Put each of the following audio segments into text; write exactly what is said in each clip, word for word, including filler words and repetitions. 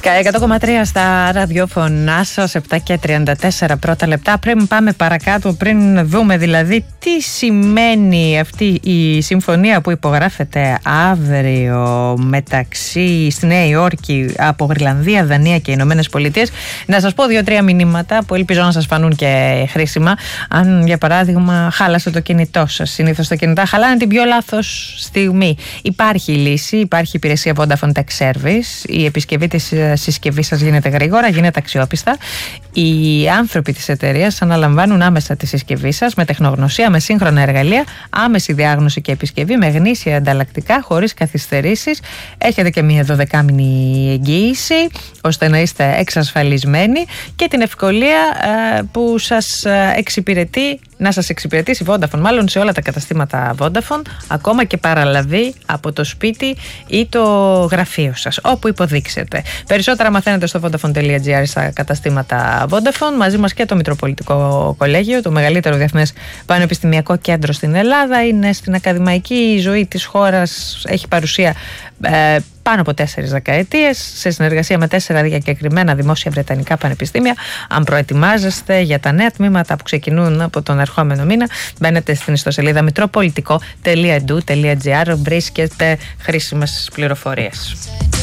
εκατό κόμμα τρία στα ραδιόφωνά σας, επτά και τριάντα τέσσερα πρώτα λεπτά. Πριν πάμε παρακάτω, πριν δούμε δηλαδή τι σημαίνει αυτή η συμφωνία που υπογράφεται αύριο μεταξύ στη Νέα Υόρκη από Γροιλανδία, Δανία και Ηνωμένες Πολιτείες, να σας πω δύο-τρία μηνύματα που ελπίζω να σας φανούν και χρήσιμα. Αν για παράδειγμα χάλασε το κινητό σας, συνήθως τα κινητά χαλάνε την πιο λάθος στιγμή. Υπάρχει λύση, υπάρχει υπηρεσία Vodafone Tech Service. Η επισκευή της συσκευής σας γίνεται γρήγορα, γίνεται αξιόπιστα. Οι άνθρωποι της εταιρείας αναλαμβάνουν άμεσα τη συσκευή σας με τεχνογνωσία, με σύγχρονα εργαλεία, άμεση διάγνωση και επισκευή, με γνήσια ανταλλακτικά, χωρίς καθυστερήσεις. Έχετε και μια δωδεκάμηνη εγγύηση, ώστε να είστε εξασφαλισμένοι και την ευκολία ε, που σας εξυπηρετεί, να σας εξυπηρετήσει Vodafone, μάλλον σε όλα τα καταστήματα Vodafone, ακόμα και παραλαβή από το σπίτι ή το γραφείο σας, όπου υποδείξετε. Περισσότερα μαθαίνετε στο vodafone.gr στα καταστήματα Vodafone. Μαζί μας και το Μητροπολιτικό Κολέγιο, το μεγαλύτερο διεθνές πανεπιστημιακό κέντρο στην Ελλάδα. Είναι στην ακαδημαϊκή ζωή της χώρας, έχει παρουσία ε, πάνω από τέσσερις δεκαετίες, σε συνεργασία με τέσσερα διακεκριμένα δημόσια βρετανικά πανεπιστήμια. Αν προετοιμάζεστε για τα νέα τμήματα που ξεκινούν από τον ερχόμενο μήνα, μπαίνετε στην ιστοσελίδα μητροπολιτικό τελεία ι ντι γιου τελεία τζι άρ, βρίσκετε χρήσιμες πληροφορίες.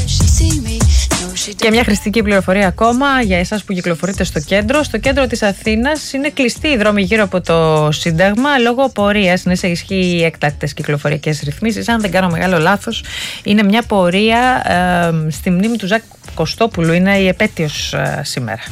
Και μια χρηστική πληροφορία ακόμα για εσάς που κυκλοφορείτε στο κέντρο. Στο κέντρο της Αθήνας είναι κλειστοί οι δρόμοι γύρω από το Σύνταγμα λόγω πορείας. Είναι σε ισχύ έκτακτες κυκλοφοριακές ρυθμίσεις. Αν δεν κάνω μεγάλο λάθος, είναι μια πορεία ε, στη μνήμη του Ζακ Κωστόπουλου. Είναι η επέτειος ε, σήμερα.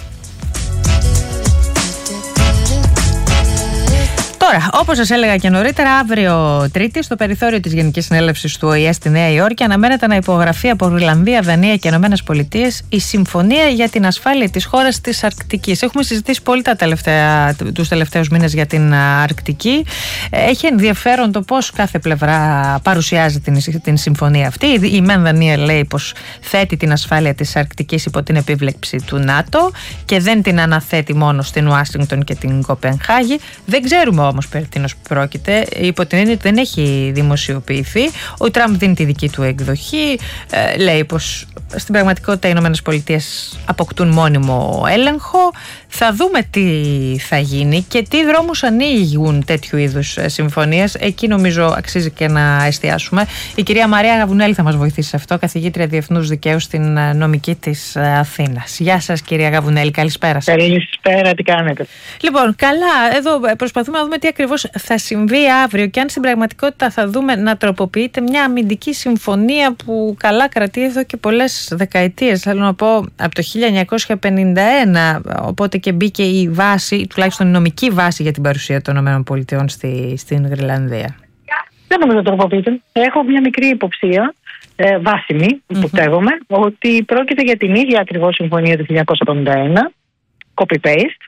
Τώρα, όπως σας έλεγα και νωρίτερα, αύριο Τρίτη, στο περιθώριο της Γενικής Συνέλευσης του Ο Η Ε στη Νέα Υόρκη, αναμένεται να υπογραφεί από Γροιλανδία, Δανία και Ηνωμένες Πολιτείες η Συμφωνία για την Ασφάλεια της χώρας της Αρκτικής. Έχουμε συζητήσει πολύ τα τελευταία, τους τελευταίους μήνες για την Αρκτική. Έχει ενδιαφέρον το πώς κάθε πλευρά παρουσιάζει την, την συμφωνία αυτή. Η μεν Δανία λέει πως θέτει την ασφάλεια της Αρκτικής υπό την επίβλεψη του ΝΑΤΟ και δεν την αναθέτει μόνο στην Ουάσιγκτον και την Κοπενχάγη. Δεν ξέρουμε όμως περί τίνος πρόκειται, υπό την έννοια ότι δεν έχει δημοσιοποιηθεί. Ο Τραμπ δίνει τη δική του εκδοχή, ε, λέει πως στην πραγματικότητα οι Ηνωμένες Πολιτείες αποκτούν μόνιμο έλεγχο. Θα δούμε τι θα γίνει και τι δρόμους ανοίγουν τέτοιου είδους συμφωνίες. Εκεί νομίζω αξίζει και να εστιάσουμε. Η κυρία Μαρία Γαβουνέλη θα μας βοηθήσει σε αυτό, καθηγήτρια Διεθνούς Δικαίου στην νομική της Αθήνας. Γεια σας κυρία Γαβουνέλη, καλησπέρα σας. Καλησπέρα, τι κάνετε? Λοιπόν, καλά, εδώ προσπαθούμε να δούμε τι ακριβώς θα συμβεί αύριο και αν στην πραγματικότητα θα δούμε να τροποποιείται μια αμυντική συμφωνία που καλά κρατεί εδώ και πολλές δεκαετίες. Θέλω να πω από το χίλια εννιακόσια πενήντα ένα, οπότε και μπήκε η βάση, τουλάχιστον η νομική βάση για την παρουσία των ΗΠΑ στη, στην Γροιλανδία. Δεν νομίζω να τροποποιείται. Έχω μια μικρή υποψία, ε, βάσιμη, υποπτεύομαι, mm-hmm. ότι πρόκειται για την ίδια ακριβώς συμφωνία του χίλια εννιακόσια πενήντα ένα, copy-paste.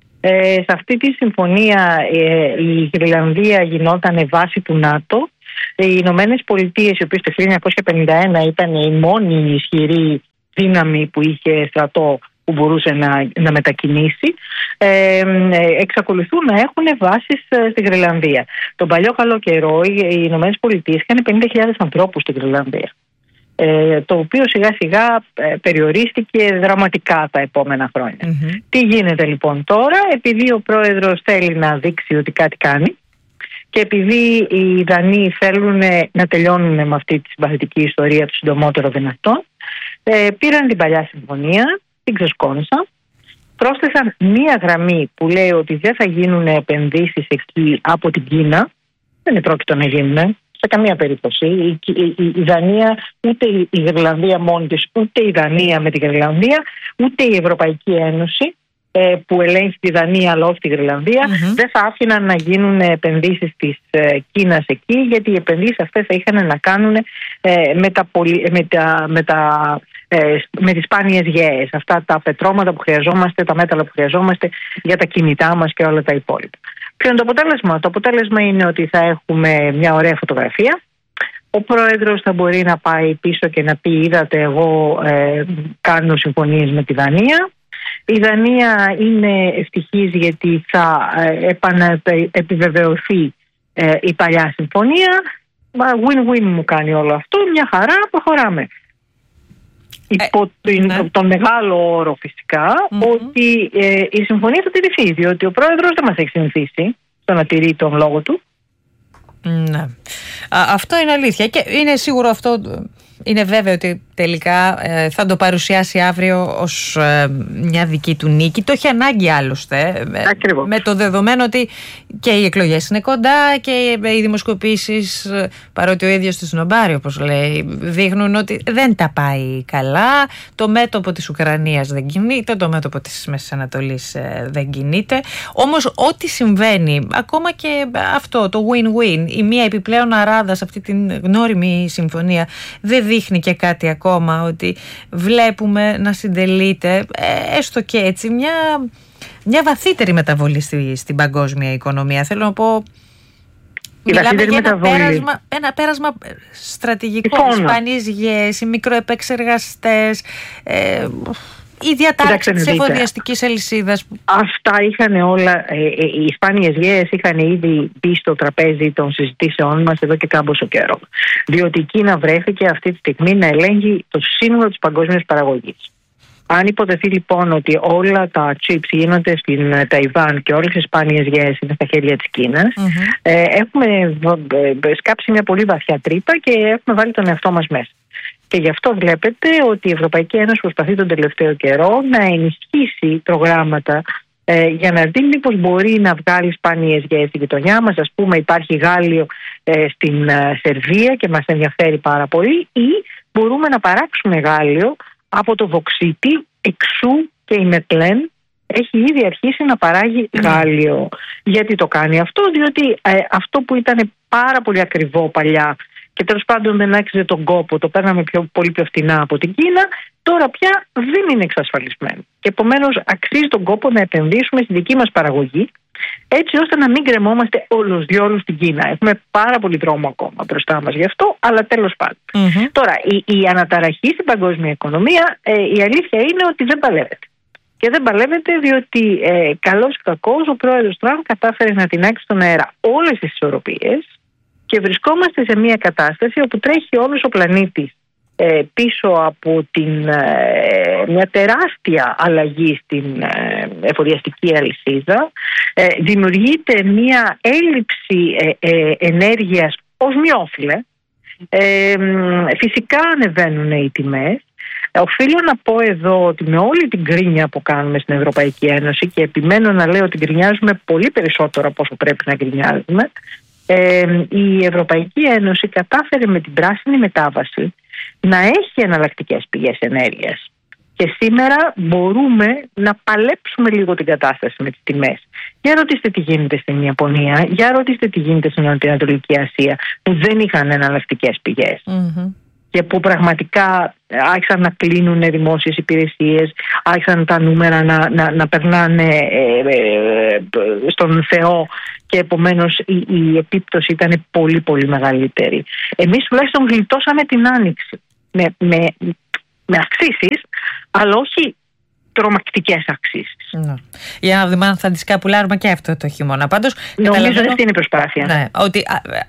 Ε, σε αυτή τη συμφωνία ε, η Γροιλανδία γινόταν βάση του ΝΑΤΟ. Οι Ηνωμένες Πολιτείες, οι οποίες το χίλια εννιακόσια πενήντα ένα ήταν η μόνη ισχυρή δύναμη που είχε στρατό που μπορούσε να, να μετακινήσει, ε, εξακολουθούν να έχουν βάσεις στη Γροιλανδία. Τον παλιό καλό καιρό οι Ηνωμένες Πολιτείες είχαν πενήντα χιλιάδες ανθρώπους στη Γροιλανδία, ε, το οποίο σιγά σιγά ε, περιορίστηκε δραματικά τα επόμενα χρόνια. Mm-hmm. Τι γίνεται λοιπόν τώρα? Επειδή ο πρόεδρος θέλει να δείξει ότι κάτι κάνει και επειδή οι Δανείοι θέλουν να τελειώνουν με αυτή τη συμπαθητική ιστορία του συντομότερο δυνατόν, ε, πήραν την παλιά συμφωνία, την ξεσκόνησαν, πρόσθεσαν μία γραμμή που λέει ότι δεν θα γίνουν επενδύσεις εκεί από την Κίνα. Δεν είναι πρόκειτο να γίνουν σε καμία περίπτωση. Η, η, η, η Δανία, ούτε η, η Γροιλανδία μόνη της, ούτε η Δανία με την Γροιλανδία, ούτε η Ευρωπαϊκή Ένωση ε, που ελέγχει τη Δανία αλλά όχι τη Γροιλανδία, mm-hmm. δεν θα άφηναν να γίνουν επενδύσεις της ε, Κίνας εκεί, γιατί οι επενδύσεις αυτές θα είχαν να κάνουν ε, με, τα πολυ, με, τα, με, τα, ε, με τις σπάνιες γέες, αυτά τα πετρώματα που χρειαζόμαστε, τα μέταλλα που χρειαζόμαστε για τα κινητά μας και όλα τα υπόλοιπα. Ποιο είναι το αποτέλεσμα? Το αποτέλεσμα είναι ότι θα έχουμε μια ωραία φωτογραφία. Ο πρόεδρος θα μπορεί να πάει πίσω και να πει: είδατε, εγώ ε, κάνω συμφωνίες με τη Δανία. Η Δανία είναι ευτυχής γιατί θα ε, επαναεπιβεβαιωθεί ε, η παλιά συμφωνία. Win-win μου κάνει όλο αυτό. Μια χαρά, προχωράμε. υπό ε, την, ναι. τον μεγάλο όρο φυσικά, mm-hmm. ότι ε, η συμφωνία θα τηρηθεί, διότι ο πρόεδρος δεν μας έχει συνηθίσει στο να τηρεί τον λόγο του. Ναι. Α, αυτό είναι αλήθεια και είναι σίγουρο αυτό, είναι βέβαιο ότι τελικά ε, θα το παρουσιάσει αύριο ως ε, μια δική του νίκη. Το έχει ανάγκη άλλωστε, Ακριβώς. με το δεδομένο ότι και οι εκλογές είναι κοντά και οι δημοσκοπήσεις, παρότι ο ίδιος της Νομπάρη όπως λέει, δείχνουν ότι δεν τα πάει καλά. Το μέτωπο της Ουκρανίας δεν κινείται, το μέτωπο της Μέσης Ανατολής ε, δεν κινείται. Όμως ό,τι συμβαίνει, ακόμα και αυτό το win-win, η μία επιπλέον αράδα σε αυτή την γνώριμη συμφωνία δεν δείχνει και κάτι ακόμα, ότι βλέπουμε να συντελείται ε, έστω και έτσι μια, μια βαθύτερη μεταβολή στη, στην παγκόσμια οικονομία. Θέλω να πω, η μιλάμε για ένα μεταβολή. πέρασμα, ένα πέρασμα στρατηγικό, οι σπάνιες γης, οι μικροεπεξεργαστές, ε, η διατάραξη της εφοδιαστικής αλυσίδας. Αυτά είχαν όλα, ε, ε, οι σπάνιες γέες είχαν ήδη μπει στο τραπέζι των συζητήσεών μας εδώ και κάμποσο καιρό. Διότι η Κίνα βρέθηκε αυτή τη στιγμή να ελέγχει το σύνολο της παγκόσμιας παραγωγής. Αν υποτεθεί λοιπόν ότι όλα τα chips γίνονται στην Ταϊβάν και όλες οι σπάνιες γέες είναι στα χέρια της Κίνας, mm-hmm. ε, έχουμε σκάψει μια πολύ βαθιά τρύπα και έχουμε βάλει τον εαυτό μας μέσα. Και γι' αυτό βλέπετε ότι η Ευρωπαϊκή Ένωση προσπαθεί τον τελευταίο καιρό να ενισχύσει προγράμματα ε, για να δει μήπως μπορεί να βγάλει σπάνιες γέες στη γειτονιά μας. Ας πούμε, υπάρχει γάλλιο ε, στην ε, Σερβία και μας ενδιαφέρει πάρα πολύ, ή μπορούμε να παράξουμε γάλλιο από το βοξίτη, εξού και η Μετλέν έχει ήδη αρχίσει να παράγει γάλλιο. Γιατί το κάνει αυτό? Διότι ε, αυτό που ήταν πάρα πολύ ακριβό παλιά και τέλος πάντων δεν άξιζε τον κόπο, το παίρναμε πιο, πολύ πιο φτηνά από την Κίνα, τώρα πια δεν είναι εξασφαλισμένο. Και επομένως αξίζει τον κόπο να επενδύσουμε στη δική μας παραγωγή, έτσι ώστε να μην κρεμόμαστε όλος διόλου στην Κίνα. Έχουμε πάρα πολύ δρόμο ακόμα μπροστά μας γι' αυτό, αλλά τέλος πάντων. Mm-hmm. Τώρα, η, η αναταραχή στην παγκόσμια οικονομία, ε, η αλήθεια είναι ότι δεν παλεύεται. Και δεν παλεύεται διότι ε, καλώς ή κακώς ο πρόεδρος Τραμπ κατάφερε να τινάξει στον αέρα όλες τις ισορροπίες και βρισκόμαστε σε μια κατάσταση όπου τρέχει όλος ο πλανήτης ε, πίσω από την, ε, μια τεράστια αλλαγή στην ε, εφοδιαστική αλυσίδα. Ε, δημιουργείται μια έλλειψη ε, ε, ενέργειας οσμιόφιλε. Ε, φυσικά ανεβαίνουν οι τιμές. Οφείλω να πω εδώ ότι με όλη την γκρίνια που κάνουμε στην Ευρωπαϊκή Ένωση, και επιμένω να λέω ότι γκρινιάζουμε πολύ περισσότερο από όσο πρέπει να γκρινιάζουμε, ε, η Ευρωπαϊκή Ένωση κατάφερε με την πράσινη μετάβαση να έχει εναλλακτικές πηγές ενέργειας. Και σήμερα μπορούμε να παλέψουμε λίγο την κατάσταση με τις τιμές. Για ρωτήστε τι γίνεται στην Ιαπωνία, για ρωτήστε τι γίνεται στην Νοτιοανατολική Ασία, που δεν είχαν εναλλακτικές πηγές. Mm-hmm. Και που πραγματικά άρχισαν να κλείνουν δημόσιες υπηρεσίες, άρχισαν τα νούμερα να, να, να περνάνε ε, ε, στον Θεό, και επομένως η, η επίπτωση ήταν πολύ πολύ μεγαλύτερη. Εμείς τουλάχιστον γλιτώσαμε την άνοιξη με, με, με αυξήσεις, αλλά όχι τρομακτικές αυξήσεις. Ναι. Για να δούμε αν θα τις καπουλάρουμε και αυτό το χειμώνα. Πάντως, νομίζω ότι αυτή είναι η προσπάθεια. Ναι, ότι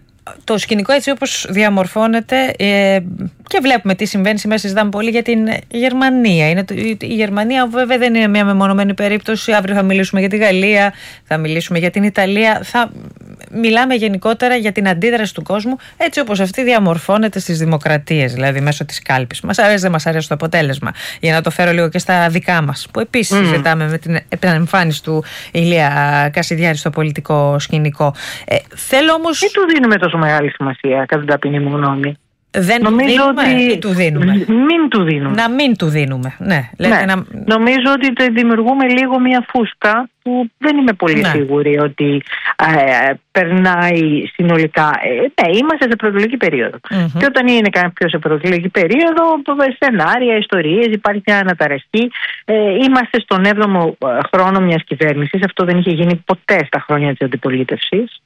το σκηνικό έτσι όπως διαμορφώνεται, ε, και βλέπουμε τι συμβαίνει σήμερα, συζητάμε πολύ για την Γερμανία. Είναι το, η Γερμανία βέβαια δεν είναι μια μεμονωμένη περίπτωση. Αύριο θα μιλήσουμε για τη Γαλλία, θα μιλήσουμε για την Ιταλία. Θα μιλάμε γενικότερα για την αντίδραση του κόσμου έτσι όπως αυτή διαμορφώνεται στις δημοκρατίες, δηλαδή μέσω της κάλπης. Μας αρέσει, δεν μας αρέσει το αποτέλεσμα. Για να το φέρω λίγο και στα δικά μας, που επίσης mm. συζητάμε με την επανεμφάνιση του Ηλία Κασιδιάρη στο πολιτικό σκηνικό. Ε, θέλω όμως. Τι του δίνουμε τόσο μεγάλη σημασία, κατά την ταπεινή μου γνώμη? Δεν νομίζω του δίνουμε ότι... ή του δίνουμε. Μην του δίνουμε. Να μην του δίνουμε. Ναι, ναι. Να... Νομίζω ότι δημιουργούμε λίγο μια φούσκα που δεν είμαι πολύ ναι. σίγουρη ότι ε, περνάει συνολικά. Ε, ναι, είμαστε σε προεκλογική περίοδο. Mm-hmm. Και όταν είναι κάποιο σε προεκλογική περίοδο, σενάρια, ιστορίες, υπάρχει μια αναταραχή. Ε, είμαστε στον έβδομο χρόνο μιας κυβέρνησης. Αυτό δεν είχε γίνει ποτέ στα χρόνια της αντιπολίτευσης.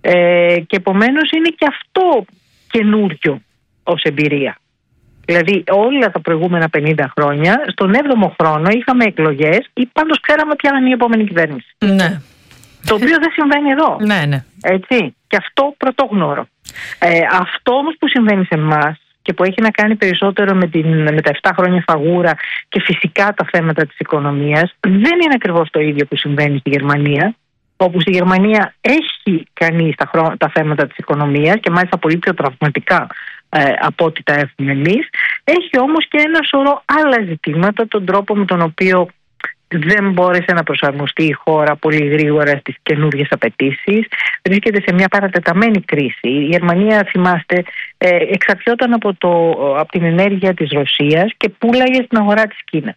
Ε, και επομένως είναι και αυτό καινούριο ως εμπειρία. Δηλαδή όλα τα προηγούμενα πενήντα χρόνια, στον έβδομο χρόνο είχαμε εκλογές ή πάντως ξέραμε ποια είναι η επόμενη κυβέρνηση. Ναι. Το οποίο δεν συμβαίνει εδώ. Ναι, ναι. Έτσι. Και αυτό πρωτόγνωρο. Ε, αυτό όμως που συμβαίνει σε εμάς, και που έχει να κάνει περισσότερο με, την, με τα επτά χρόνια φαγούρα και φυσικά τα θέματα της οικονομίας, δεν είναι ακριβώς το ίδιο που συμβαίνει στη Γερμανία, όπου στη Γερμανία έχει κανείς τα, χρο... τα θέματα της οικονομίας και μάλιστα πολύ πιο τραυματικά ε, από ό,τι τα έχουμε εμείς. Έχει όμως και ένα σωρό άλλα ζητήματα, τον τρόπο με τον οποίο δεν μπόρεσε να προσαρμοστεί η χώρα πολύ γρήγορα στις καινούργιες απαιτήσεις. Βρίσκεται σε μια παρατεταμένη κρίση. Η Γερμανία, θυμάστε, ε, εξαρτιόταν από, το, από την ενέργεια της Ρωσίας και πούλαγε στην αγορά της Κίνας.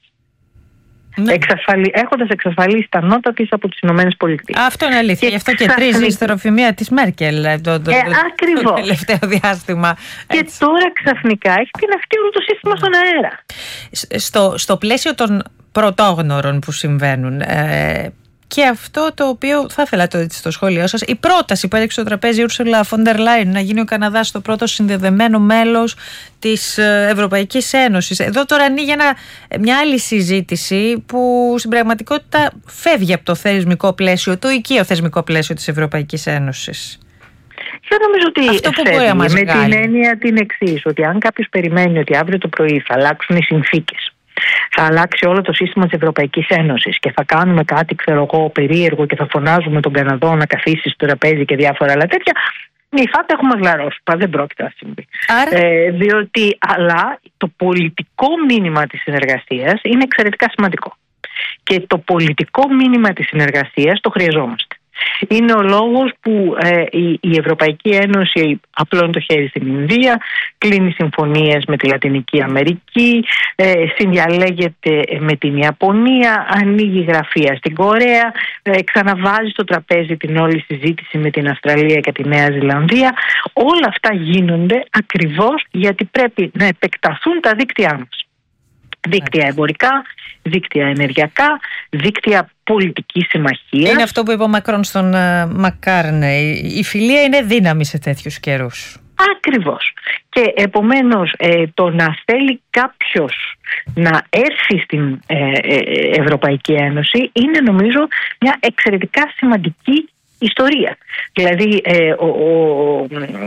Ναι. Εξασφαλι... έχοντας εξασφαλίσει τα νότα της από τις Ηνωμένες Πολιτείες. Αυτό είναι αλήθεια. Γι' αυτό και τρίζει η ιστεροφημία της Μέρκελ το, το, το, ε, το, το τελευταίο διάστημα. Και έτσι. Τώρα ξαφνικά έχει πειραχτεί όλο το σύστημα στον αέρα. Στο, στο πλαίσιο των πρωτόγνωρων που συμβαίνουν, ε, και αυτό το οποίο θα ήθελα το, στο σχόλιο σας, η πρόταση που έριξε στο τραπέζι η Ursula von der Leyen να γίνει ο Καναδάς το πρώτο συνδεδεμένο μέλος της Ευρωπαϊκής Ένωσης. Εδώ τώρα ανοίγει ένα, μια άλλη συζήτηση που στην πραγματικότητα φεύγει από το θεσμικό πλαίσιο, το οικείο θεσμικό πλαίσιο της Ευρωπαϊκής Ένωσης. Δεν νομίζω ότι αυτό που φεύγει, μπορεί με την έννοια την εξής, ότι αν κάποιος περιμένει ότι αύριο το πρωί θα αλλάξουν οι συνθήκες, θα αλλάξει όλο το σύστημα της Ευρωπαϊκής Ένωσης και θα κάνουμε κάτι, ξέρω εγώ, περίεργο και θα φωνάζουμε τον Καναδό να καθίσει στο τραπέζι και διάφορα άλλα τέτοια, μη φάτε, έχουμε γλαρώσει. Δεν πρόκειται να συμβεί. Άρα... Ε, διότι, αλλά το πολιτικό μήνυμα της συνεργασίας είναι εξαιρετικά σημαντικό. Και το πολιτικό μήνυμα της συνεργασίας το χρειαζόμαστε. Είναι ο λόγος που ε, η, η Ευρωπαϊκή Ένωση απλώνει το χέρι στην Ινδία, κλείνει συμφωνίες με τη Λατινική Αμερική, ε, συνδιαλέγεται με την Ιαπωνία, ανοίγει γραφεία στην Κορέα, ε, ξαναβάζει στο τραπέζι την όλη συζήτηση με την Αυστραλία και τη Νέα Ζηλανδία. Όλα αυτά γίνονται ακριβώς γιατί πρέπει να επεκταθούν τα δίκτυά μας. Δίκτυα εμπορικά, δίκτυα ενεργειακά, δίκτυα πολιτικής συμμαχίας. Είναι αυτό που είπε ο Μακρόν στον uh, Μακάρνεϊ. Η φιλία είναι δύναμη σε τέτοιους καιρούς. Ακριβώς. Και επομένως ε, το να θέλει κάποιος να έρθει στην ε, ε, Ευρωπαϊκή Ένωση είναι νομίζω μια εξαιρετικά σημαντική ιστορία. Δηλαδή ε, ο, ο,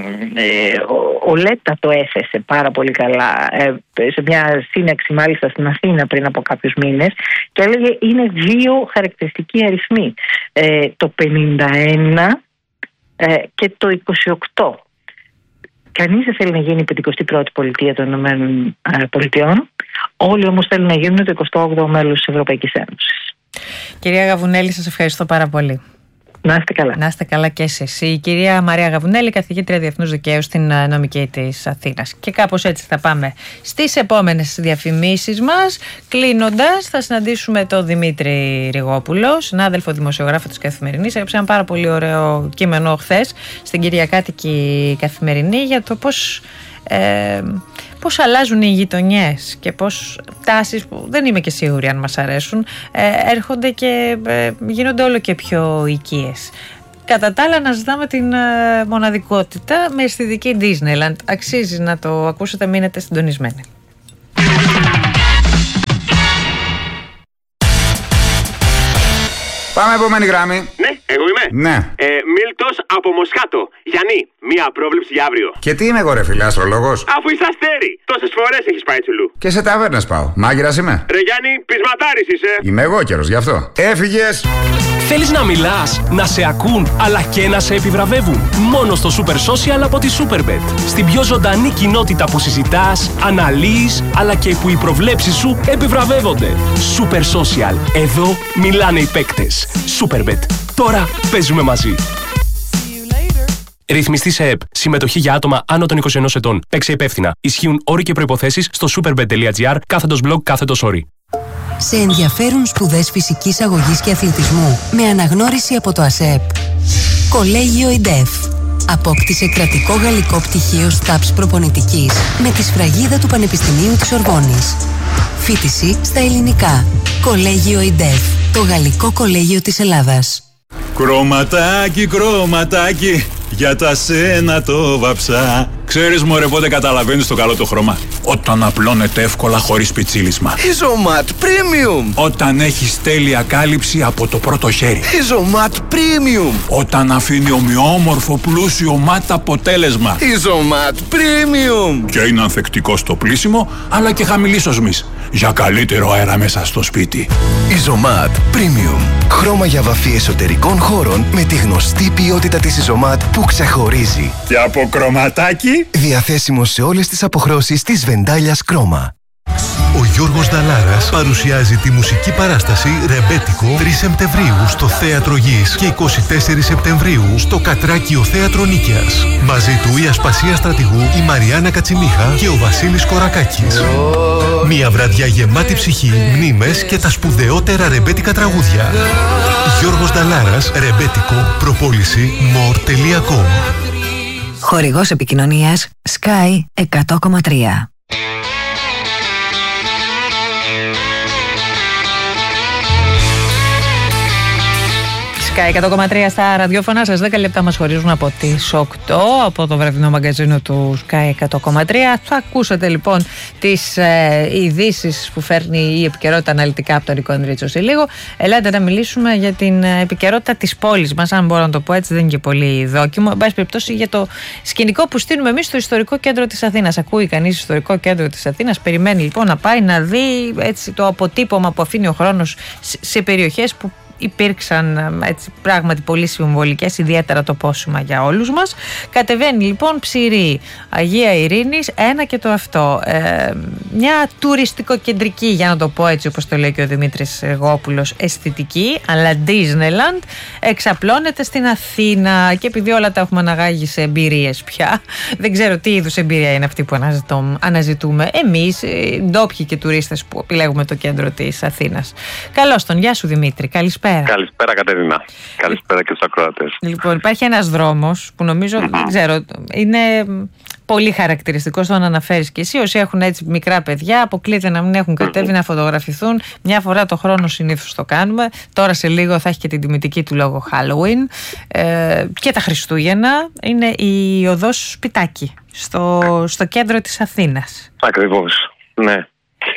ε, ο, ο Λέτα το έθεσε πάρα πολύ καλά ε, σε μια σύναξη μάλιστα στην Αθήνα πριν από κάποιους μήνες και έλεγε είναι δύο χαρακτηριστικοί αριθμοί, ε, το πενήντα ένα ε, και το είκοσι οκτώ. Κανείς δεν θέλει να γίνει η πενηκοστή πρώτη πολιτεία των Ηνωμένων Πολιτειών, όλοι όμως θέλουν να γίνουν το εικοστό όγδοο μέλος της Ευρωπαϊκής Ένωσης. Κυρία Γαβουνέλη, σας ευχαριστώ πάρα πολύ. Να είστε καλά. Να είστε καλά και εσείς. Η κυρία Μαρία Γαβουνέλη, καθηγήτρια Διεθνούς Δικαίου στην Νομική της Αθήνας. Και κάπως έτσι θα πάμε στις επόμενες διαφημίσεις μας. Κλείνοντας, θα συναντήσουμε τον Δημήτρη Ριγόπουλο, συνάδελφο δημοσιογράφο της Καθημερινής. Έγραψε ένα πάρα πολύ ωραίο κείμενο χθες στην Κυριακάτικη Καθημερινή για το πώς. Ε, πώς αλλάζουν οι γειτονιές και πώς τάσεις που δεν είμαι και σίγουρη αν μας αρέσουν ε, έρχονται και ε, γίνονται όλο και πιο οικίες. Κατά τα άλλα, να ζητάμε την ε, μοναδικότητα με αισθητική Disneyland. Αξίζει να το ακούσετε, μείνετε συντονισμένοι. Πάμε επόμενη γράμμη. Ναι, εγώ είμαι. Ναι. Ε, Μίλτος από Μοσχάτο. Γιάννη, μία πρόβλεψη για αύριο. Και τι είμαι εγώ, ρε φίλε, αστρολόγος? Αφού είσαι αστέρι, τόσες φορές έχεις πάει τσουλού. Και σε ταβέρνες πάω. Μάγειρας είμαι. Ρε Γιάννη, πεισματάρης είσαι. Είμαι εγώ καιρος, γι' αυτό. Έφυγες. Θέλεις να μιλάς, να σε ακούν, αλλά και να σε επιβραβεύουν? Μόνο στο Super Social από τη Superbet. Στην πιο ζωντανή κοινότητα που συζητάς, αναλύεις, αλλά και που οι προβλέψεις σου επιβραβεύονται. Super Social. Εδώ μιλάνε οι παίκτες. Superbet. Τώρα παίζουμε μαζί. Ρυθμιστή σε ΕΠ. Συμμετοχή για άτομα άνω των είκοσι ενός ετών. Παίξε υπεύθυνα. Ισχύουν όροι και προϋποθέσεις στο superbet.gr κάθετος blog κάθετος όροι. Σε ενδιαφέρουν σπουδές φυσικής αγωγής και αθλητισμού με αναγνώριση από το ΑΣΕΠ. Κολέγιο ΙΝΤΕΦ. Απόκτησε κρατικό γαλλικό πτυχίο ΣΤΑΠΣ προπονητικής με τη σφραγίδα του Πανεπιστημίου της Ορβόνης. Φοιτηση στα ελληνικά. Κολέγιο ΙΝΤΕΦ. Το γαλλικό κολέγιο της Ελλάδας. Κρωματάκι, κρωματάκι, για τα σένα το βαψά. Ξέρεις μωρέ πότε καταλαβαίνεις το καλό το χρώμα? Όταν απλώνεται εύκολα χωρίς πιτσίλισμα. Ιζωμάτ Premium. Όταν έχεις τέλεια κάλυψη από το πρώτο χέρι. Ιζωμάτ Premium. Όταν αφήνει ομοιόμορφο πλούσιο ματ αποτέλεσμα. Ιζωμάτ Premium. Και είναι ανθεκτικό στο πλύσιμο αλλά και χαμηλής οσμής. Για καλύτερο αέρα μέσα στο σπίτι. Ιζωμάτ Premium. Χρώμα για βαφή εσωτερικών χώρων με τη γνωστή ποιότητα της Ιζωμάτ που ξεχωρίζει. Και από κρωματάκι. Διαθέσιμο σε όλες τις αποχρώσεις της Βεντάλιας Κρόμα. Ο Γιώργος Νταλάρας παρουσιάζει τη μουσική παράσταση «Ρεμπέτικο» τρεις Σεπτεμβρίου στο Θέατρο Γης και εικοστή τέταρτη Σεπτεμβρίου στο Κατράκιο Θέατρο Νίκαιας. Μαζί του η Ασπασία Στρατηγού, η Μαριάννα Κατσιμίχα και ο Βασίλης Κορακάκης. Μια βραδιά γεμάτη ψυχή, μνήμες και τα σπουδαιότερα ρεμπέτικα τραγούδια. Γιώργος Νταλάρας, «Ρεμπέτικο», προπόληση more τελεία com. Χορηγός επικοινωνίας Sky εκατό κόμμα τρία. Sky εκατό κόμμα τρία στα ραδιόφωνα σας. δέκα λεπτά μας χωρίζουν από τις οκτώ από το βραδινό μαγκαζίνο του Sky εκατό κόμμα τρία. Θα ακούσετε λοιπόν τις ε, ειδήσεις που φέρνει η επικαιρότητα αναλυτικά από τον Νικό Ανδρίτσο σε λίγο. Ελάτε να μιλήσουμε για την επικαιρότητα της πόλης μας, αν μπορώ να το πω έτσι, δεν είναι και πολύ δόκιμο. Εν πάση περιπτώσει, για το σκηνικό που στείλουμε εμείς στο ιστορικό κέντρο της Αθήνας. Ακούει κανείς ιστορικό κέντρο της Αθήνας, περιμένει λοιπόν να πάει να δει έτσι, το αποτύπωμα που αφήνει ο χρόνος σε περιοχές που υπήρξαν έτσι, πράγματι πολύ συμβολικές, ιδιαίτερα το πόσημα για όλους μας. Κατεβαίνει λοιπόν Ψηρή, Αγία Ειρήνης, ένα και το αυτό. Ε, μια τουριστικοκεντρική, για να το πω έτσι όπως το λέει και ο Δημήτρης Εργόπουλος, αισθητική, αλλά Disneyland, εξαπλώνεται στην Αθήνα. Και επειδή όλα τα έχουμε αναγάγει σε εμπειρίες πια, δεν ξέρω τι είδους εμπειρία είναι αυτή που αναζητούμε εμείς, ντόπιοι και τουρίστες που επιλέγουμε το κέντρο της Αθήνας. Καλώς τον, γεια σου Δημήτρη, καλησπέρα. Καλησπέρα Κατερίνα. Καλησπέρα και στους ακροατές. Λοιπόν, υπάρχει ένας δρόμος που νομίζω, mm-hmm. δεν ξέρω, είναι πολύ χαρακτηριστικό στο να αναφέρεις και εσύ. Όσοι έχουν έτσι μικρά παιδιά, αποκλείται να μην έχουν κατέβει mm-hmm. να φωτογραφηθούν. Μια φορά το χρόνο συνήθως το κάνουμε. Τώρα σε λίγο θα έχει και την τιμητική του λόγω Halloween ε, και τα Χριστούγεννα. Είναι η οδός Σπιτάκη στο, στο κέντρο της Αθήνας. Ακριβώς, ναι.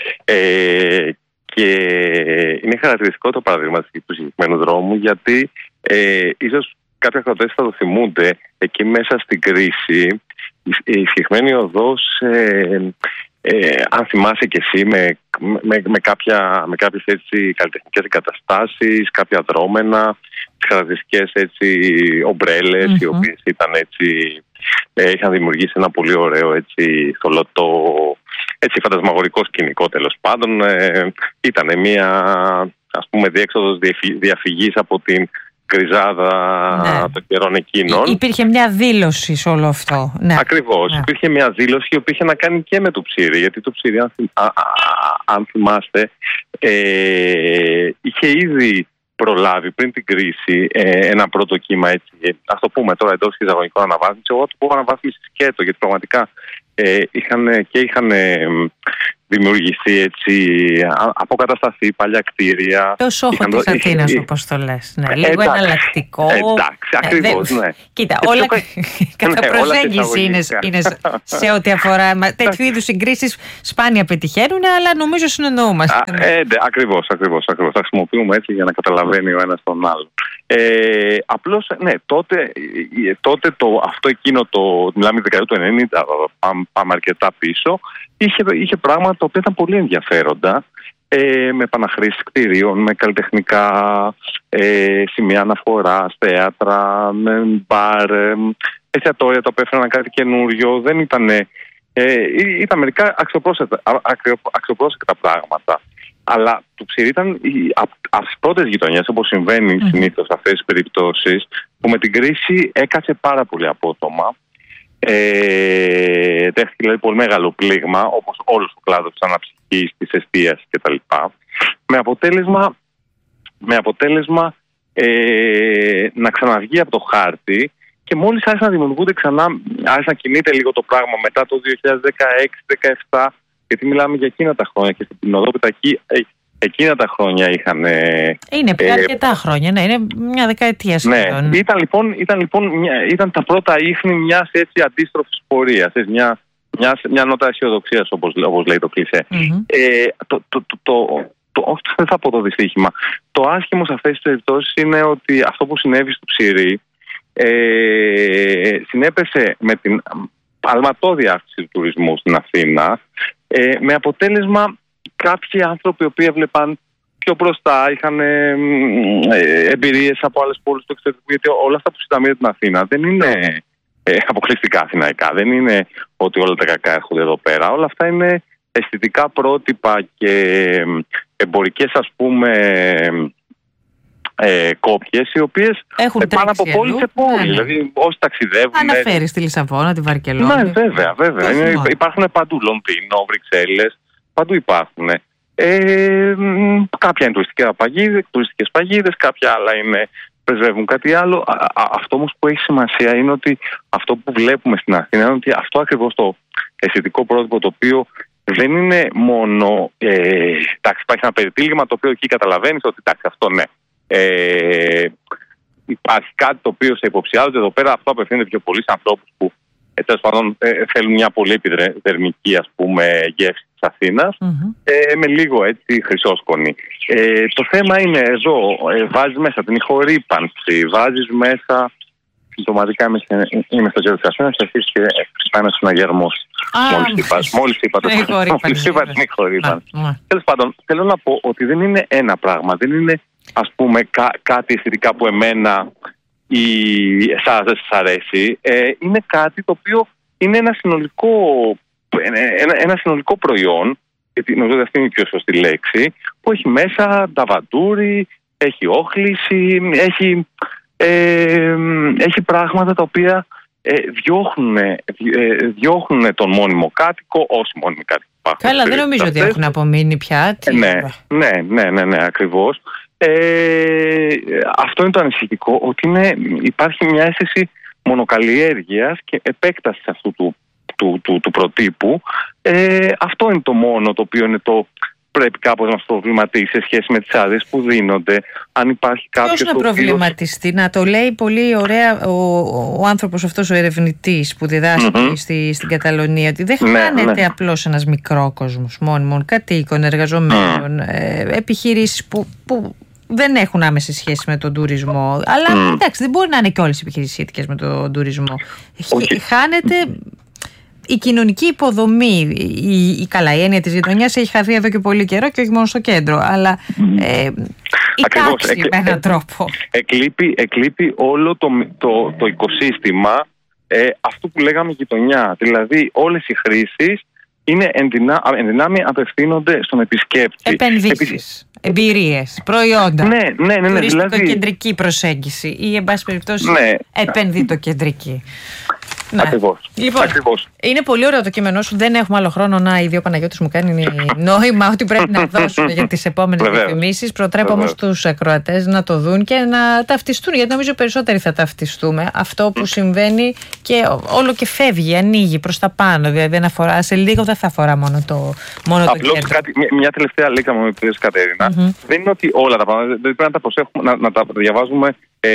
Ε, Και είναι χαρακτηριστικό το παράδειγμα του συγκεκριμένου δρόμου, γιατί ε, ίσως κάποιοι ακροατές θα το θυμούνται, εκεί μέσα στην κρίση η συγκεκριμένη οδός, ε, ε, αν θυμάσαι και εσύ, με, με, με, κάποια, με κάποιες έτσι καλλιτεχνικές εγκαταστάσεις, κάποια δρόμενα, τις χαρακτηριστικές έτσι ομπρέλες, mm-hmm. οι οποίες ήταν έτσι, ε, είχαν δημιουργήσει ένα πολύ ωραίο έτσι θολωτό, έτσι φαντασμαγορικό σκηνικό τέλος πάντων. Ε, ήταν μια ας πούμε διέξοδος διαφυγής από την κρυζάδα ναι. των καιρών εκείνων. Υ- υπήρχε μια δήλωση σε όλο αυτό. Ναι. Ακριβώς. Ναι. Υπήρχε μια δήλωση η οποία είχε να κάνει και με το Ψήρι, γιατί το Ψήρι, αν, θυμ, α, α, αν θυμάστε, ε, είχε ήδη προλάβει πριν την κρίση ε, ένα πρώτο κύμα, έτσι, ας το πούμε τώρα εντός εισαγωγικών αναβάθμιση. Εγώ το πω αναβάθμιση σκέτο, γιατί πραγματικά ε, είχαν, και είχαν ε, δημιουργηθεί έτσι, αποκατασταθεί παλιά κτίρια. Το σόχο της Αθήνας, όπως το λες. Ναι, λίγο εντάξει, εναλλακτικό. Εντάξει, ακριβώς, ναι. Κοίτα, όλα κατά προσέγγιση είναι, είναι σε ό,τι αφορά τέτοιου είδους συγκρίσεις, σπάνια πετυχαίνουν, αλλά νομίζω συνεννοούμαστε. Ε, ακριβώς, ακριβώς, ακριβώς. Θα χρησιμοποιούμε έτσι για να καταλαβαίνει ο ένας τον άλλον. Ε, απλώς, ναι, τότε, τότε το, αυτό εκείνο το, μιλάμε δεκαετία του ενενήντα, πάμε, πάμε αρκετά πίσω, είχε, είχε πράγματα τα οποία ήταν πολύ ενδιαφέροντα, ε, με επαναχρήσεις κτηρίων, με καλλιτεχνικά ε, σημεία αναφοράς, θέατρα, με μπαρ, ε, εστιατόρια τα οποία έφεραν κάτι καινούριο. Δεν ήταν, ε, ήταν μερικά αξιοπρόσεκτα, αξιοπρόσεκτα πράγματα. Αλλά το Ψηρή ήταν από τις πρώτες γειτονιές, όπως συμβαίνει mm. συνήθως σε αυτές τις περιπτώσεις, που με την κρίση έκατσε πάρα πολύ απότομα. Ε, δέχτηκε δηλαδή πολύ μεγάλο πλήγμα, όπως όλος ο κλάδος της αναψυχής, της εστίασης κτλ. Με αποτέλεσμα, με αποτέλεσμα ε, να ξαναβγεί από το χάρτη, και μόλις άρχισαν να δημιουργούνται ξανά, άρχισε να κινείται λίγο το πράγμα μετά το δύο χιλιάδες δεκαέξι δεκαεπτά, γιατί μιλάμε για εκείνα τα χρόνια, και στην οδό Πιτακή εκείνα τα χρόνια είχαν... Είναι πια ε, αρκετά χρόνια, ναι, είναι μια δεκαετία σχεδόν. Ναι, ήταν λοιπόν, ήταν, λοιπόν μια, ήταν τα πρώτα ίχνη μιας έτσι αντίστροφης πορείας, μια, μια, μια νότα αισιοδοξίας, όπως, όπως λέει το κλισέ. Mm-hmm. Ε, το, το, το, το, το, όχι, δεν θα πω το δυστύχημα. Το άσχημο σε αυτές τις περιπτώσεις είναι ότι αυτό που συνέβη στο Ψηρή ε, συνέπεσε με την αλματώδη αύξηση του τουρισμού στην Αθήνα, ε, με αποτέλεσμα κάποιοι άνθρωποι οι οποίοι έβλεπαν πιο μπροστά, είχαν ε, ε, εμπειρίες από άλλες πόλεις του εξωτερικού, γιατί όλα αυτά που συνταμμύρουν την Αθήνα δεν είναι ε, αποκλειστικά αθηναϊκά, δεν είναι ότι όλα τα κακά έρχονται εδώ πέρα. Όλα αυτά είναι αισθητικά πρότυπα και εμπορικές, ας πούμε, ε, κόπιες, οι οποίες πάνε από πόλη σε πόλη. Ναι, ναι. Δηλαδή, όσοι ταξιδεύουν. Αναφέρει τη Λισαβόνα, τη Βαρκελόνη. Ναι, βέβαια, βέβαια. Είναι, υπάρχουν παντού, Λονδίνο, Βρυξέλλες, παντού υπάρχουν. Ε, κάποια είναι τουριστικές παγίδες, τουριστικές παγίδες, κάποια άλλα είναι, πρεσβεύουν κάτι άλλο. Α, α, αυτό όμως που έχει σημασία είναι ότι αυτό που βλέπουμε στην Αθήνα είναι ότι αυτό ακριβώς το αισθητικό πρότυπο, το οποίο δεν είναι μόνο. Ε, εντάξει, υπάρχει ένα περιτύλιγμα το οποίο εκεί καταλαβαίνεις ότι εντάξει, αυτό ναι. Ε, υπάρχει κάτι το οποίο σε υποψιάζονται εδώ πέρα. Αυτό απευθύνεται πιο πολύ σε ανθρώπους που ε, τέλος πάντων ε, θέλουν μια πολύ επιδερμική, ας πούμε, γεύση της Αθήνας, mm-hmm. ε, με λίγο έτσι χρυσόσκονη. Ε, το θέμα είναι εδώ, ε, βάζεις μέσα την ηχορύπανση, βάζεις μέσα συμπτωματικά. Είμαι, είμαι στο κέντρο της Αθήνας και αρχίζει και πάει ένας συναγερμός. Μόλις είπα το την ηχορύπανση. Τέλος πάντων, θέλω να πω ότι δεν είναι ένα πράγμα, δεν είναι, ας πούμε, κά, κάτι αισθητικά που εμένα ή εσάς δεν σας αρέσει. Ε, είναι κάτι το οποίο είναι ένα συνολικό, ένα, ένα συνολικό προϊόν, γιατί νομίζω ότι αυτή είναι η πιο σωστή λέξη, που έχει μέσα ταβαντούρι, έχει όχληση, έχει, ε, έχει πράγματα τα οποία ε, διώχνουν, ε, διώχνουν τον μόνιμο κάτοικο, όσοι μόνιμοι κάτοικοι υπάρχουν. Καλά, δεν νομίζω ότι έχουν απομείνει πια. Ε, ναι, ναι, ναι, ναι, ναι, ακριβώς. Ε, αυτό είναι το ανησυχητικό, ότι είναι, υπάρχει μια αίσθηση μονοκαλλιέργειας και επέκτασης αυτού του, του, του, του προτύπου. Ε, αυτό είναι το μόνο το οποίο είναι το, πρέπει κάπως να μας προβληματίσει σε σχέση με τις άδειες που δίνονται. Αν υπάρχει κάποιος. Ποιος να προβληματιστεί, να το λέει πολύ ωραία ο, ο άνθρωπος αυτός, ο ερευνητής που διδάσκει mm-hmm. στη, στην Καταλωνία, ότι δεν χάνεται ναι, ναι. απλώς ένας μικρόκοσμος μόνιμων κατοίκων, εργαζομένων, mm. ε, επιχειρήσεις που, που δεν έχουν άμεση σχέση με τον τουρισμό. Αλλά mm. εντάξει, δεν μπορεί να είναι και όλες οι επιχειρήσεις σχετικές με τον τουρισμό. Okay. Χάνεται η κοινωνική υποδομή. Η, η, καλά, η έννοια της γειτονιάς έχει χαθεί εδώ και πολύ καιρό και όχι μόνο στο κέντρο. Αλλά ε, η τάξη εκλ, με έναν τρόπο. Εκλείπει, εκλείπει όλο το, το, το οικοσύστημα ε, αυτού που λέγαμε γειτονιά. Δηλαδή όλες οι χρήσεις είναι εν δυνάμει απευθύνονται στον επισκέπτη. Επενδύσεις. Εμπειρίες, προϊόντα, ναι, ναι, ναι, ναι, τουριστικοκεντρική δηλαδή προσέγγιση ή εν πάση περιπτώσει ναι. επενδυτοκεντρική. Ναι. Ακριβώς. Λοιπόν, Ακριβώς. Είναι πολύ ωραίο το κείμενό σου. Δεν έχουμε άλλο χρόνο να οι δύο Παναγιώτης μου κάνει νόημα ότι πρέπει να δώσουν για τις επόμενες διαφημίσεις. Προτρέπω όμως τους ακροατές να το δουν και να ταυτιστούν, γιατί νομίζω περισσότεροι θα ταυτιστούμε. Αυτό που συμβαίνει και όλο και φεύγει, ανοίγει προς τα πάνω. Δηλαδή δεν αφορά, σε λίγο δεν θα αφορά μόνο το, μόνο το κέντρο. Κάτι, μια, μια τελευταία λέξη μου επιτρέψει, Κατερίνα. Mm-hmm. Δεν είναι ότι όλα τα πράγματα, δεν πρέπει να τα προσέχουμε, να, να τα διαβάζουμε Ε,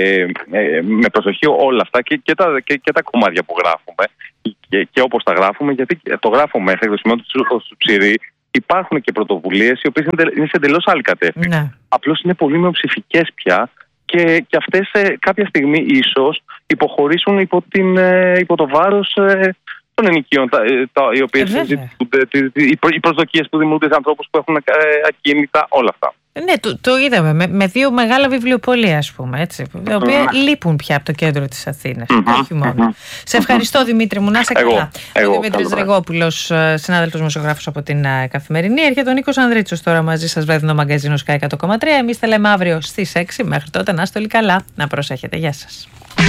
ε, με προσοχή όλα αυτά και, και, τα, και, και τα κομμάτια που γράφουμε και, και όπως τα γράφουμε, γιατί το γράφω μέχρι το σημείο του Ψηρή. Υπάρχουν και πρωτοβουλίες οι οποίες είναι σε εντελώς άλλη κατεύθυνση. Ναι. Απλώς είναι πολύ μειοψηφικές πια και, και αυτές ε, κάποια στιγμή ίσως υποχωρήσουν υπό, την, ε, υπό το βάρος ε, των ενοικίων, τα, τα, οι οποίες ε, οι, οι προσδοκίες που δημιουργούνται σε ανθρώπους που έχουν ε, ακίνητα, όλα αυτά. Ναι, το, το είδαμε με, με δύο μεγάλα βιβλιοπωλεία, ας πούμε, έτσι, τα οποία mm. λείπουν πια από το κέντρο της Αθήνας. Mm-hmm. Όχι μόνο. Mm-hmm. Σε ευχαριστώ, Δημήτρη μου, να είσαι καλά. Ο Δημήτρης Ρεγόπουλος, συνάδελφος δημοσιογράφος από την uh, Καθημερινή. Έρχεται ο Νίκος Ανδρίτσος τώρα μαζί σας, βραδινό μαγκαζίνο Sky εκατό κόμμα τρία. Εμείς θα λέμε αύριο στις έξι. Μέχρι τότε να είστε όλοι καλά. Να προσέχετε. Γεια σας.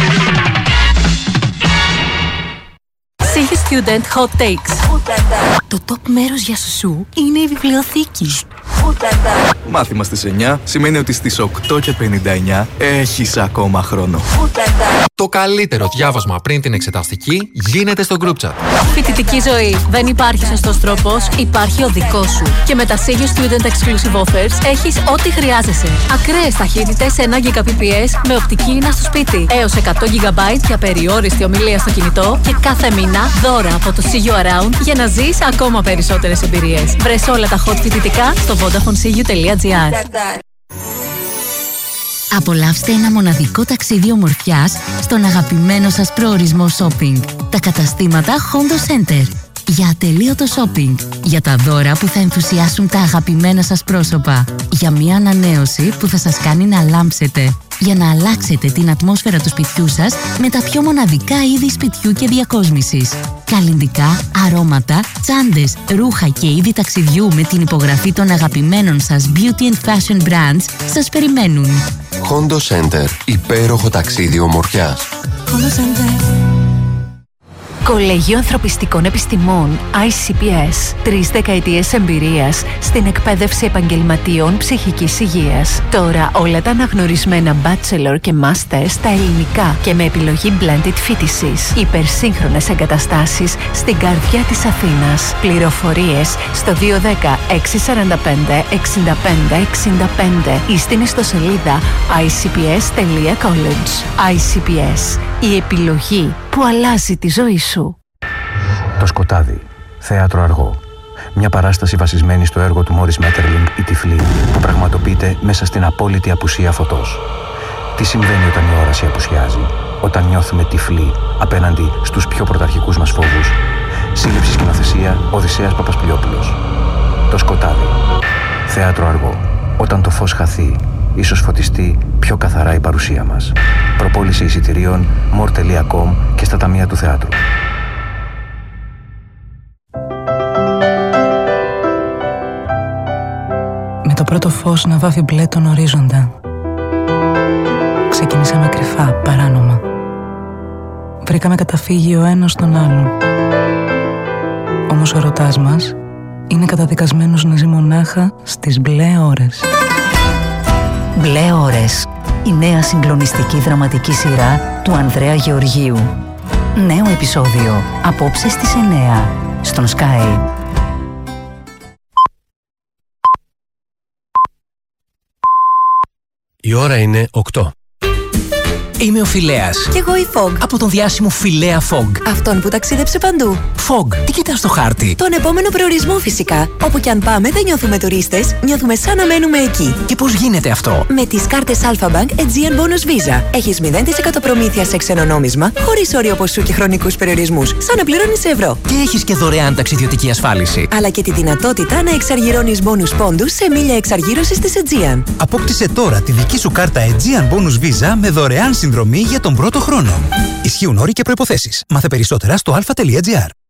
City Student Hot Takes. Το top μέρος για σουσού είναι η βιβλιοθήκη. Μάθημα στις εννιά σημαίνει ότι στις οκτώ και πενήντα εννιά έχεις ακόμα χρόνο. Το καλύτερο διάβασμα πριν την εξεταστική γίνεται στο group chat. Φοιτητική ζωή. Δεν υπάρχει σωστός τρόπος, υπάρχει ο δικός σου. Και με τα Sigio Student Exclusive Offers έχεις ό,τι χρειάζεσαι. Ακραίες ταχύτητες ένα Gbps με οπτική ίνα στο σπίτι. Έως εκατό τζι μπι για περιόριστη ομιλία στο κινητό και κάθε μήνα δώρα από το Sigio Around για να ζεις ακόμα περισσότερες εμπειρίες. Βρες όλα τα hot φοιτητικά στο vodafone sigio τελεία gr. Απολαύστε ένα μοναδικό ταξίδι ομορφιάς στον αγαπημένο σας προορισμό shopping. Τα καταστήματα Hondo Center. Για ατελείωτο shopping. Για τα δώρα που θα ενθουσιάσουν τα αγαπημένα σας πρόσωπα. Για μια ανανέωση που θα σας κάνει να λάμψετε. Για να αλλάξετε την ατμόσφαιρα του σπιτιού σας με τα πιο μοναδικά είδη σπιτιού και διακόσμησης. Καλλυντικά, αρώματα, τσάντες, ρούχα και είδη ταξιδιού με την υπογραφή των αγαπημένων σας beauty and fashion brands σας περιμένουν. Hondo Center. Υπέροχο ταξίδι ομορφιάς. Hondo Center. Κολέγιο Ανθρωπιστικών Επιστημών άι σι πι ες. Τρεις δεκαετίες εμπειρίας στην εκπαίδευση επαγγελματιών ψυχικής υγείας. Τώρα όλα τα αναγνωρισμένα bachelor και master στα ελληνικά και με επιλογή blended φοιτησης. Υπερσύγχρονες εγκαταστάσεις στην καρδιά της Αθήνας. Πληροφορίες στο δύο ένα μηδέν έξι τέσσερα πέντε εξήντα πέντε εξήντα πέντε ή στην ιστοσελίδα άι σι πι ες τελεία college. άι σι πι ες. Η επιλογή που αλλάζει τη ζωή σου. Το Σκοτάδι. Θέατρο αργό. Μια παράσταση βασισμένη στο έργο του Μόρις Μέττερλινγκ «Η Τυφλή» που πραγματοποιείται μέσα στην απόλυτη απουσία φωτός. Τι συμβαίνει όταν η όραση απουσιάζει, όταν νιώθουμε τυφλοί απέναντι στους πιο πρωταρχικούς μας φόβους. Σύλληψη σκηνοθεσία Οδυσσέας Παπασπιλιόπουλος. Το Σκοτάδι. Θέατρο αργό. Όταν το φως χαθεί, ίσως φωτιστεί πιο καθαρά η παρουσία μας. Προπόληση εισιτηρίων more τελεία com και στα ταμεία του θεάτρου. Με το πρώτο φως να βάφει μπλε τον ορίζοντα. Ξεκινήσαμε κρυφά, παράνομα. Βρήκαμε καταφύγιο ο ένας στον άλλον. Όμως ο ερωτάς μας είναι καταδικασμένος να ζει μονάχα στις μπλε ώρες. Μπλε ώρες. Η νέα συγκλονιστική δραματική σειρά του Ανδρέα Γεωργίου. Νέο επεισόδιο απόψε στις εννιά στον Sky. Η ώρα είναι οκτώ. Είμαι ο Φιλέας. Κι εγώ η Fog. Από τον διάσημο Φιλέα Fog. Αυτόν που ταξίδεψε παντού. Fog, τι κοιτάς στο χάρτη? Τον επόμενο προορισμό φυσικά. Όπου κι αν πάμε δεν νιώθουμε τουρίστες, νιώθουμε σαν να μένουμε εκεί. Και πώς γίνεται αυτό? Με τις κάρτες Alpha Bank Aegean Bonus Visa. Έχεις μηδέν τοις εκατό προμήθεια σε ξένο νόμισμα, χωρίς όριο ποσού και χρονικούς περιορισμούς, σαν να πληρώνεις σε ευρώ. Και έχεις και δωρεάν ταξιδιωτική ασφάλιση. Αλλά και τη δυνατότητα να εξαργυρώνεις bonus πόντους σε μίλια εξαργύρωσης της Aegean. Απόκτησε τώρα τη δική σου κάρτα Aegean Bonus Visa με δωρεάν συνδρομή για τον πρώτο χρόνο. Ισχύουν όροι και προϋποθέσεις. Μάθε περισσότερα στο αλφα τελεία τζι άρ.